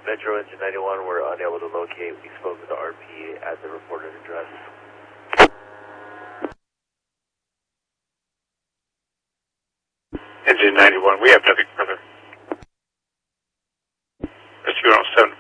Metro Engine 91, we're unable to locate. We spoke with the RP at the reported address. Engine 91, we have nothing further. Rescue 107